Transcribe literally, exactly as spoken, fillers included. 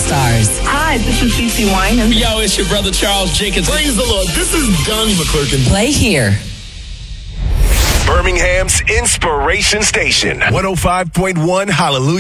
Stars. Hi, this is CeCe Winans. Yo, it's your brother Charles Jenkins. Praise the Lord. This is Donnie McClurkin. Play here. Birmingham's Inspiration Station. one oh five point one Hallelujah.